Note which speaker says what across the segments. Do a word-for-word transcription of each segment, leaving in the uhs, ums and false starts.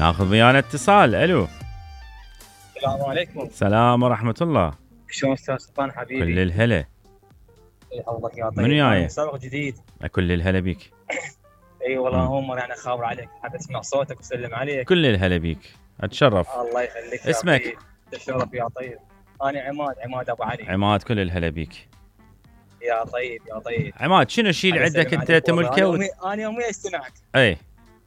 Speaker 1: ناخذ ويانا اتصال. الو
Speaker 2: السلام عليكم.
Speaker 1: سلام ورحمة الله.
Speaker 2: شلون استاذ سلطان حبيبي؟
Speaker 1: كل الهلا.
Speaker 2: الله يعطيك.
Speaker 1: منو جاي؟
Speaker 2: مسابق جديد.
Speaker 1: كل الهلا بيك.
Speaker 2: اي والله اول مرة انا خابر عليك، حتى اسمع صوتك وسلم عليك.
Speaker 1: كل الهلا بيك، اتشرف.
Speaker 2: الله يخليك.
Speaker 1: اسمك؟
Speaker 2: تشرف يا طيب. انا عماد، عماد ابو علي.
Speaker 1: عماد، كل الهلا بيك
Speaker 2: يا طيب يا طيب.
Speaker 1: عماد. شنو الشيء اللي عندك انت تملكه؟
Speaker 2: انا انا يوميا استمعك.
Speaker 1: اي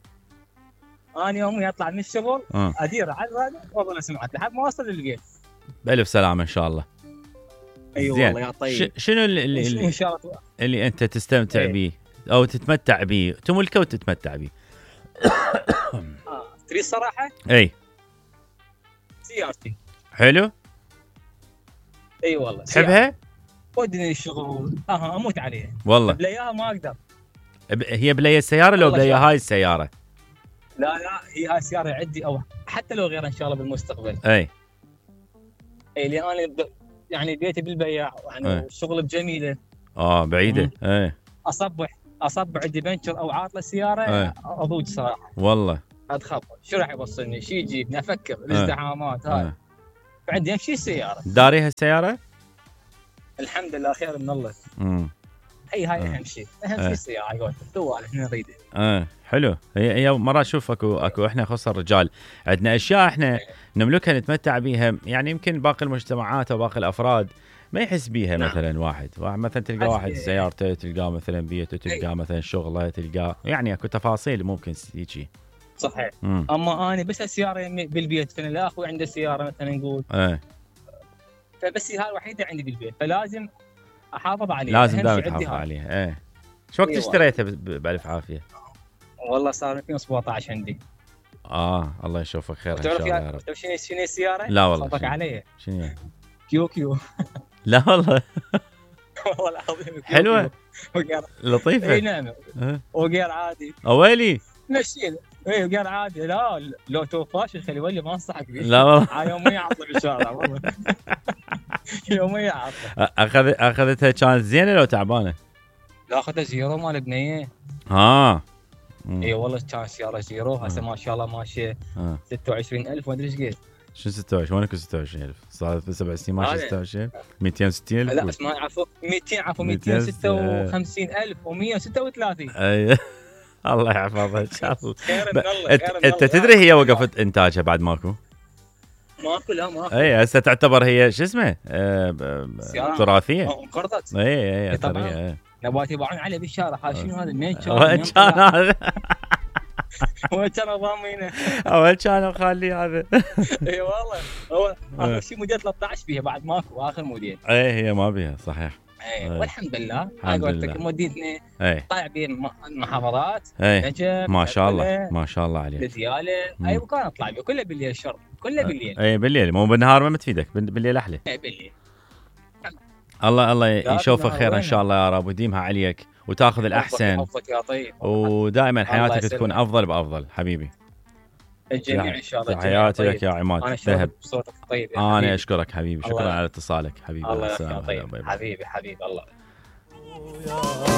Speaker 2: انا يوميا اطلع من الشغل
Speaker 1: أه.
Speaker 2: ادير على الراديو واظل اسمعك لحد ما اوصل للبيت.
Speaker 1: بألف سلامة ان شاء الله.
Speaker 2: اي والله يا طيب.
Speaker 1: شنو اللي اللي, اللي,
Speaker 2: ان شاء الله
Speaker 1: اللي انت تستمتع
Speaker 2: ايه.
Speaker 1: به او تتمتع به، تملكه وتتمتع به؟
Speaker 2: اه تريد صراحة؟
Speaker 1: اي
Speaker 2: سيارتي.
Speaker 1: حلو.
Speaker 2: اي والله
Speaker 1: تحبها؟
Speaker 2: ودني الشغل اه اموت عليها
Speaker 1: والله.
Speaker 2: بلاياها ما اقدر.
Speaker 1: هي بلاي السيارة لو بلاي هاي السيارة؟
Speaker 2: لا لا هي هاي السيارة عندي، او حتى لو غيرها ان شاء الله بالمستقبل.
Speaker 1: اي
Speaker 2: اي لان انا ب... يعني بيتي بالبياع يعني الشغل بجميله.
Speaker 1: اه بعيده. اي
Speaker 2: اصبح اصبح عندي بنشر او عاطله السياره
Speaker 1: اي.
Speaker 2: اضوج صراحه.
Speaker 1: والله
Speaker 2: اتخبط شو راح يوصلني، شو يجيبني، افكر الازدحامات هاي. فعندي اهم شيء السياره.
Speaker 1: داريها السياره؟
Speaker 2: الحمد لله خير من الله.
Speaker 1: امم
Speaker 2: اي هاي اهم شيء، اهم شيء السياره يقول هو اللي احنا نريده.
Speaker 1: اه حلو. هي هي مرات شوف اكو اكو احنا خصوصا الرجال عندنا اشياء احنا نملكها نتمتع بيها، يعني يمكن باقي المجتمعات او باقي الافراد ما يحس بيها. نعم. مثلا واحد واحد مثلا تلقى واحد سيارته، تلقاه مثلا بيته، تلقاه مثلا شغله، تلقاه يعني اكو تفاصيل ممكن تجي.
Speaker 2: صحيح.
Speaker 1: مم.
Speaker 2: اما انا بس السياره بالبيت، فانا لا اخوي عنده سياره مثلا نقول
Speaker 1: ايه،
Speaker 2: فبس هاي الوحيده عندي بالبيت، فلازم احافظ عليها.
Speaker 1: لازم دائما تحافظ عليها. ايه. شو وقت اشتريتها بالف عافيه؟
Speaker 2: والله صار ألفين وسبعطعش عندي.
Speaker 1: اه الله يشوفك خير ان شاء الله يا رب.
Speaker 2: تعرف شنو شنو السياره؟
Speaker 1: لا والله.
Speaker 2: صوتك علي.
Speaker 1: شنو؟
Speaker 2: كيو كيو.
Speaker 1: لا والله.
Speaker 2: والله العظيم.
Speaker 1: حلوه لطيفه.
Speaker 2: اي نعم. أه؟ وغير عادي.
Speaker 1: اويلي
Speaker 2: مشينا. اي وغير عادي. لا لو توفاش خلي ولي ما انصحك به.
Speaker 1: لا والله.
Speaker 2: على يوميا عطل ان شاء الله والله. يوميا عطل.
Speaker 1: اخذ اخذتها كانت زينه لو تعبانه؟
Speaker 2: لا اخذتها زيرو مال بنيه.
Speaker 1: اه
Speaker 2: اي والله كان سياره زيرو هسه ما شاء الله ماشيه ستة وعشرين ألف وما ادري ايش قد.
Speaker 1: شو ستة وعشرين؟ وينك ستة وعشرين ألف؟ صار سبع سنين ماشي ستة وعشرين. مئتين وستين ألف.
Speaker 2: لا بس ما عفوا مئتين عفوا مئتين وستة وخمسين ألف ومئة وستة وثلاثين.
Speaker 1: اي الله يحفظها ان شاء الله.
Speaker 2: خير من الله.
Speaker 1: انت تدري هي وقفت انتاجها بعد ماكو؟
Speaker 2: ماكو. لا ماكو.
Speaker 1: اي هسه تعتبر هي شو اسمه تراثيه.
Speaker 2: انقرضت.
Speaker 1: اي اي اثريه.
Speaker 2: نباتي يباعون عليه بالشارع. هذا شنو هذا؟ منين كان؟
Speaker 1: وين كان هذا؟
Speaker 2: وين كانوا ضامينه؟
Speaker 1: وين كانوا خالي هذا؟
Speaker 2: اي والله هو اخر شيء موديل ثلاثة عشر بيها بعد ماكو اخر موديل.
Speaker 1: اي هي ما بيها صحيح.
Speaker 2: اي والحمد لله.
Speaker 1: الحمد لله.
Speaker 2: موديتنا طالع بين المحافظات.
Speaker 1: نجف ما شاء الله ما شاء الله عليك.
Speaker 2: بدياله اي مكان اطلع بيه كله بالليل شر كله بالليل.
Speaker 1: اي بالليل مو بالنهار ما تفيدك، بالليل احلى.
Speaker 2: اي بالليل.
Speaker 1: الله الله يشوفك خير ان شاء الله يا رب ويديمها عليك وتاخذ الاحسن ودائما حياتك تكون افضل بافضل حبيبي.
Speaker 2: الجميع ان شاء الله.
Speaker 1: تحياتي لك يا عماد ذهب.
Speaker 2: صوتك طيب.
Speaker 1: انا اشكرك حبيبي. شكرا على اتصالك حبيبي.
Speaker 2: الله يخليك. حبيبي حبيبي الله.